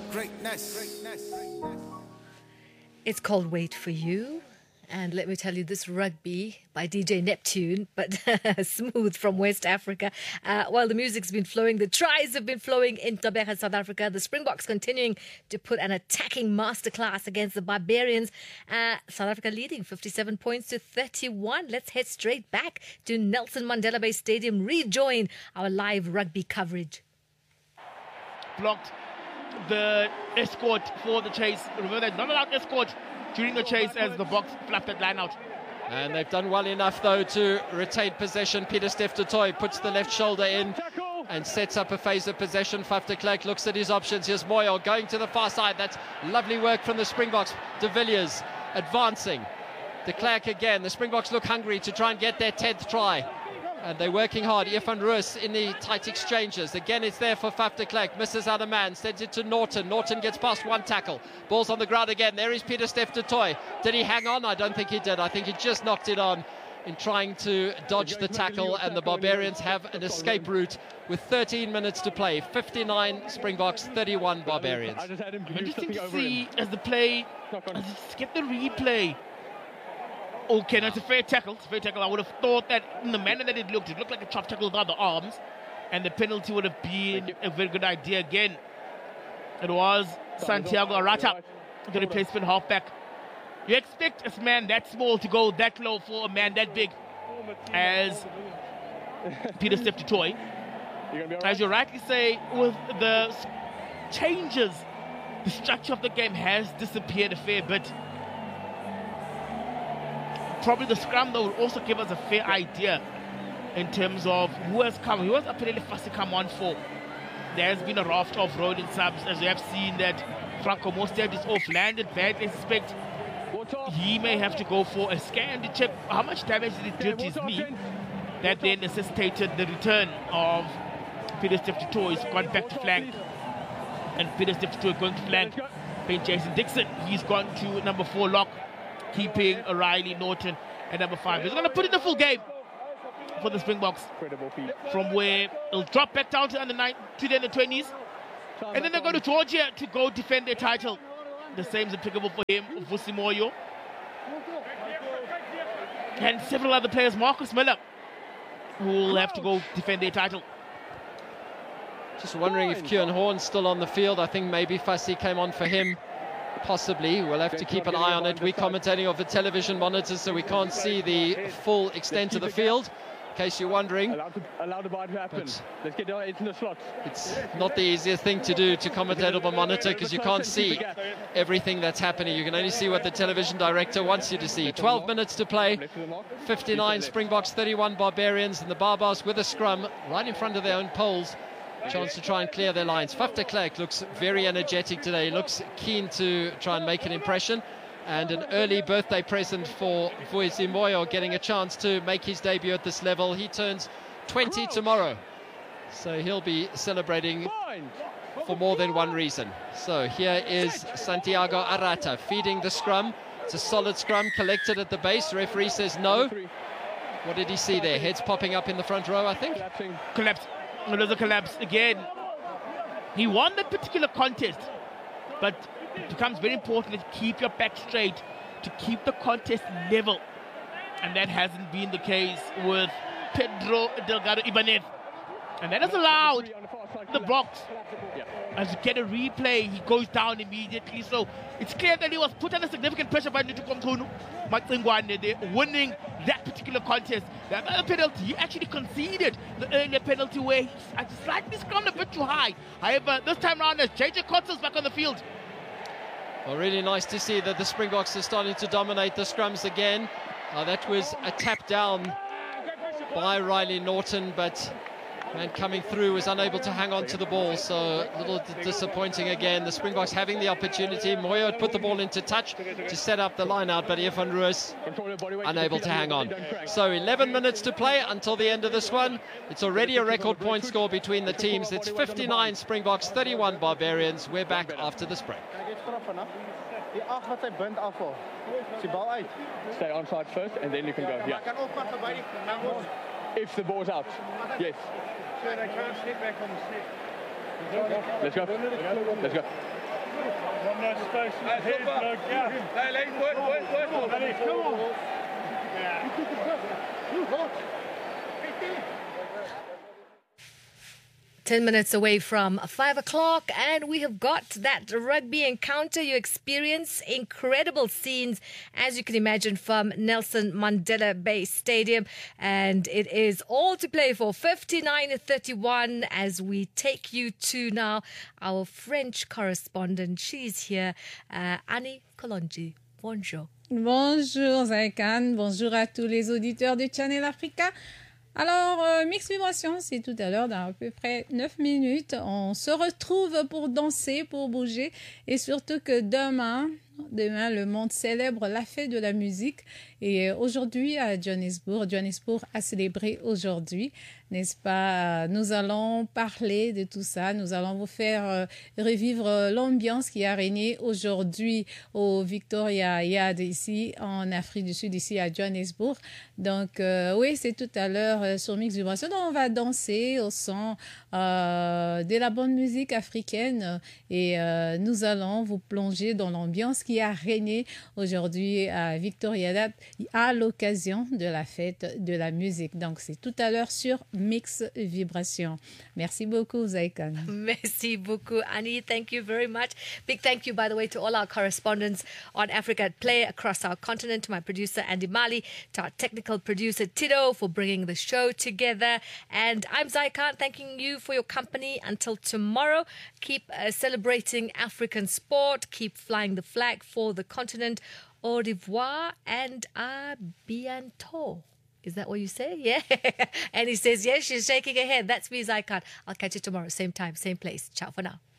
It's called Wait For You. And let me tell you, this rugby by DJ Neptune, but smooth from West Africa. While the music's been flowing, the tries have been flowing in Gqeberha, South Africa. The Springboks continuing to put an attacking masterclass against the Barbarians. South Africa leading 57 points to 31. Let's head straight back to Nelson Mandela Bay Stadium, rejoin our live rugby coverage. Blocked the escort for the chase. Remember, there's not allowed escort during the chase as the box flapped that line out. And they've done well enough, though, to retain possession. Pieter-Steph du Toit puts the left shoulder in and sets up a phase of possession. Faf de Klerk looks at his options. Here's Moyo going to the far side. That's lovely work from the Springboks. De Villiers advancing. De Klerk again. The Springboks look hungry to try and get their 10th try. And they're working hard. Irfan Roos in the tight exchanges. Again, it's there for Faf de Klerk. Misses out a man. Sends it to Norton. Norton gets past one tackle. Ball's on the ground again. There is Pieter-Steph du Toit. Did he hang on? I don't think he did. I think he just knocked it on in trying to dodge the tackle. And the Barbarians have an escape route with 13 minutes to play. 59 Springboks, 31 Barbarians. Interesting to see as the play, let's get the replay. Okay, that's a fair tackle. It's a fair tackle. I would have thought that in the manner that it looked like a chop tackle without the arms, and the penalty would have been a very good idea again. It was Santiago Arata, the replacement halfback. You expect a man that small to go that low for a man that big as Pieter-Steph du Toit. As you rightly say, with the changes, the structure of the game has disappeared a fair bit. Probably the scrum, though, will also give us a fair idea in terms of who has come. Who has Apelele Fasi come on for? There has been a raft of rolling subs, as we have seen that Franco Mostert is off, landed badly. I suspect he may have to go for a scan to check how much damage did it do to his knee. That then necessitated the return of Pieter-Steph du Toit. He's gone back to flank, and Pieter-Steph du Toit going to flank. Ben Jason Dixon, he's gone to number 4 lock, keeping Riley Norton at number 5. He's going to put in the full game for the Springboks, from where he'll drop back down to the under 20s, and then they'll go to Georgia to go defend their title. The same is applicable for him, Vusi Moyo, and several other players, Marcus Miller, who will have to go defend their title. Just wondering if Kieran Horn's still on the field. I think maybe Fasi came on for him. Possibly. We'll have to keep an eye on it. We're commentating off the television monitors, so we can't see the full extent of the field, in case you're wondering. Allow the bar to happen. Let's get it in the slots. It's not the easiest thing to do to commentate on a monitor, because you can't see everything that's happening. You can only see what the television director wants you to see. 12 minutes to play. 59 Springboks, 31 Barbarians, and the Barbars with a scrum right in front of their own poles. Chance to try and clear their lines. Faf de Klerk looks very energetic today. He looks keen to try and make an impression. And an early birthday present for Vusi Moyo, getting a chance to make his debut at this level. He turns 20 tomorrow, so he'll be celebrating for more than one reason. So here is Santiago Arata feeding the scrum. It's a solid scrum, collected at the base. Referee says no. What did he see there? Heads popping up in the front row, I think. Collapse. There's a collapse again. He won that particular contest, but it becomes very important to keep your back straight, to keep the contest level, and that hasn't been the case with Pedro Delgado Ibanez, and that has allowed the Boks, as you get a replay, he goes down immediately. So it's clear that he was put under significant pressure by Ntukomkhulu Matsingwane. They're winning that particular contest. The other penalty, he actually conceded the earlier penalty where he slightly scrummed a bit too high. However, this time around, as JJ Kotzel's back on the field. Well, really nice to see that the Springboks are starting to dominate the scrums again. That was a tap down by Riley Norton, but man coming through was unable to hang on to the ball, so a little disappointing again. The Springboks having the opportunity. Moyo had put the ball into touch to set up the line out, but Irfan Roos unable to hang on. So 11 minutes to play until the end of this one. It's already a record point score between the teams. It's 59 Springboks, 31 Barbarians. We're back after this break. Stay on side first and then you can go. Yeah. If the ball's out. Yes. Let's go. Let's go. Ten minutes away from 5 o'clock, and we have got that rugby encounter you experience. Incredible scenes, as you can imagine, from Nelson Mandela Bay Stadium. And it is all to play for 59-31 as we take you to now our French correspondent. She's here, Annie Kolonji. Bonjour. Bonjour Zaikan, bonjour à tous les auditeurs de Channel Africa. Alors, Mix Vibration, c'est tout à l'heure, dans à peu près 9 minutes. On se retrouve pour danser, pour bouger. Et surtout que demain, le monde célèbre la fête de la musique. Et aujourd'hui, à Johannesburg a célébré aujourd'hui, n'est-ce pas? Nous allons parler de tout ça. Nous allons vous faire revivre l'ambiance qui a régné aujourd'hui au Victoria Yard ici en Afrique du Sud, ici à Johannesburg. Donc, oui, c'est tout à l'heure sur Mix Vibration. Donc, on va danser au son de la bonne musique africaine et nous allons vous plonger dans l'ambiance qui a régné aujourd'hui à Victoria Yard à l'occasion de la fête de la musique. Donc, c'est tout à l'heure sur Mix Vibration. Merci beaucoup, Zaikan. Merci beaucoup, Annie. Thank you very much. Big thank you, by the way, to all our correspondents on Africa at Play across our continent, to my producer, Andy Mali, to our technical producer, Tito, for bringing the show together. And I'm Zaikan, thanking you for your company. Until tomorrow, keep celebrating African sport, keep flying the flag for the continent. Au revoir and à bientôt. Is that what you say? Yeah. And he says, yes, she's shaking her head. That's me, Zaikan. I'll catch you tomorrow, same time, same place. Ciao for now.